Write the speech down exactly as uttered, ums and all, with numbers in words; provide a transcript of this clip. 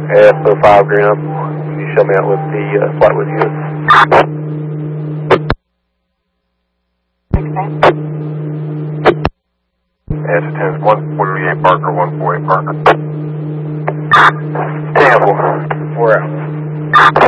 S O five Green Up. Can you show me out with the uh, flight with you? S ten one forty-eight Parker, one forty-eight Parker. Tampa, we're out.